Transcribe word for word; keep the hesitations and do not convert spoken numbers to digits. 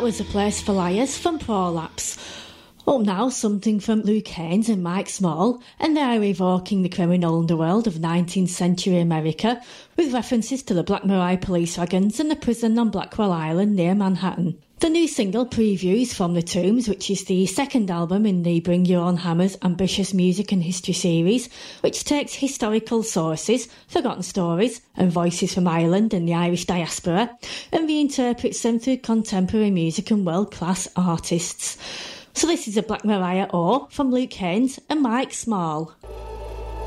was A Place for Liars from Prolapse. Up now, something from Luke Haines and Mike Small, and they are evoking the criminal underworld of nineteenth century America, with references to the Black Maria police wagons and the prison on Blackwell Island near Manhattan. The new single previews From the Tombs, which is the second album in the Bring Your Own Hammers ambitious music and history series, which takes historical sources, forgotten stories, and voices from Ireland and the Irish diaspora, and reinterprets them through contemporary music and world-class artists. So this is a Black Maria O from Luke Haines and Mike Small.